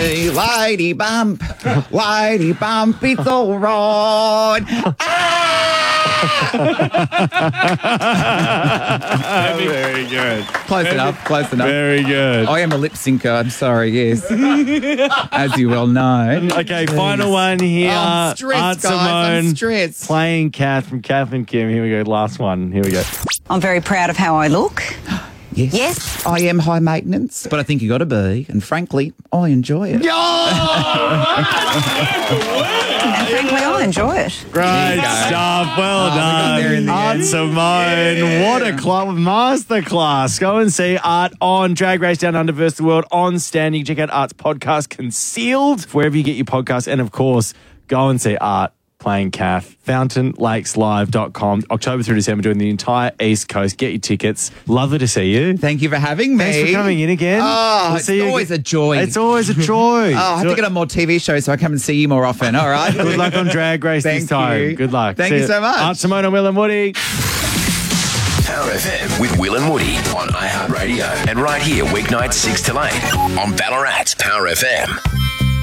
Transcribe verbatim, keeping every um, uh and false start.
Hey, lady bump, lady bump, it's all right. Very good. Close enough, close enough. Very good. I am a lip syncer, I'm sorry, yes. As you well know. Okay, final one here. Oh, I'm stressed, Aunt guys, I'm Simone stressed. playing Kath from Kath and Kim. Here we go. Last one. Here we go. I'm very proud of how I look. Yes. Yes. I am high maintenance, but I think you got to be. And frankly, I enjoy it. And frankly, I enjoy it. Great stuff. Well Oh, we got there in done. the Aunt end. Simone. Yeah. What a club masterclass. Go and see Art on Drag Race Down Under versus the World on Stand. You can check out Art's podcast, Concealed, wherever you get your podcasts. And of course, go and see Art playing Kath. fountain lakes live dot com. October through December, doing the entire East Coast. Get your tickets. Lovely to see you. Thank you for having me. Thanks for coming in again. Oh, We'll it's see you always again. a joy. It's always a joy. Oh, I have to get on more T V shows so I come and see you more often. All right. Good luck on Drag Race Thank this time. you. Good luck. Thank See you so much. Aunt Simone and Will and Woody. Power F M with Will and Woody on iHeartRadio. And right here, weeknights six till eight on Ballarat's Power F M.